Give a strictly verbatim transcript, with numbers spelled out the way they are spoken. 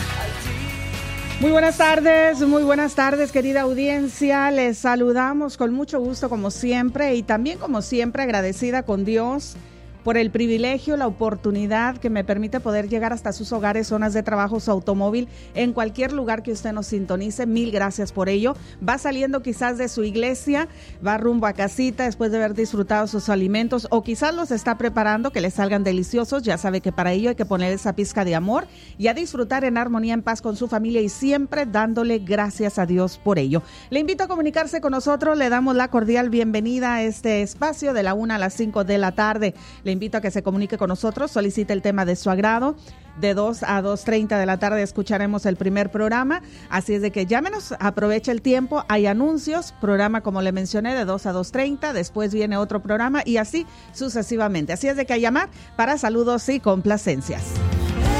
Muy buenas tardes, muy buenas tardes, querida audiencia. Les saludamos con mucho gusto como siempre y también como siempre agradecida con Dios por el privilegio, la oportunidad que me permite poder llegar hasta sus hogares, zonas de trabajo, su automóvil, en cualquier lugar que usted nos sintonice. Mil gracias por ello. Va saliendo quizás de su iglesia, va rumbo a casita después de haber disfrutado sus alimentos o quizás los está preparando que le salgan deliciosos. Ya sabe que para ello hay que poner esa pizca de amor y a disfrutar en armonía, en paz con su familia y siempre dándole gracias a Dios por ello. Le invito a comunicarse con nosotros, le damos la cordial bienvenida a este espacio de la una a las cinco de la tarde. Le invito a que se comunique con nosotros, solicite el tema de su agrado. De dos a dos treinta de la tarde escucharemos el primer programa, así es de que llámenos, aproveche el tiempo, hay anuncios, programa como le mencioné de dos a dos treinta, después viene otro programa y así sucesivamente, así es de que a llamar para saludos y complacencias.